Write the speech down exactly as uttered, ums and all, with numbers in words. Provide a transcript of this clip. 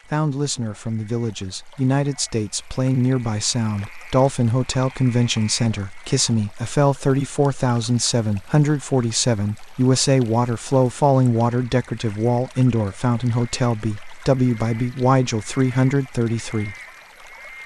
Found listener from the Villages, United States playing nearby sound. Dolphin Hotel Convention Center, Kissimmee, F L thirty-four thousand seven hundred forty-seven, U S A. Water flow falling water decorative wall indoor fountain Hotel B, W by B, Weigel three hundred thirty-three.